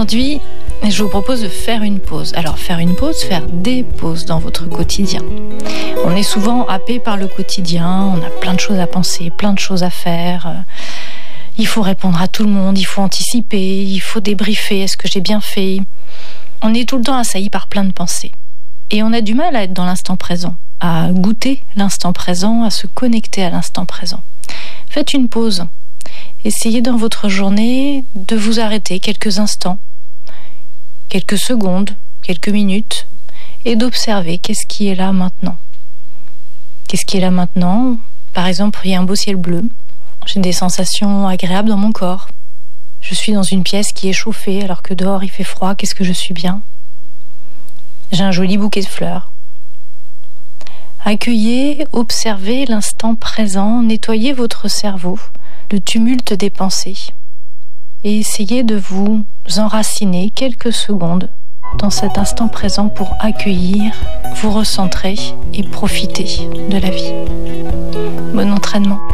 Aujourd'hui, je vous propose de faire une pause. Alors faire une pause, faire des pauses dans votre quotidien. On est souvent happé par le quotidien, on a plein de choses à penser, plein de choses à faire. Il faut répondre à tout le monde, il faut anticiper, il faut débriefer, est-ce que j'ai bien fait ? On est tout le temps assailli par plein de pensées. Et on a du mal à être dans l'instant présent, à goûter l'instant présent, à se connecter à l'instant présent. Faites une pause. Essayez dans votre journée de vous arrêter quelques instants, quelques secondes, quelques minutes, et d'observer qu'est-ce qui est là maintenant. Qu'est-ce qui est là maintenant ? Par exemple, il y a un beau ciel bleu. J'ai des sensations agréables dans mon corps. Je suis dans une pièce qui est chauffée alors que dehors il fait froid. Qu'est-ce que je suis bien ? J'ai un joli bouquet de fleurs. Accueillez, observez l'instant présent, nettoyez votre cerveau, le tumulte des pensées. Et essayez de vous enraciner quelques secondes dans cet instant présent pour accueillir, vous recentrer et profiter de la vie. Bon entraînement.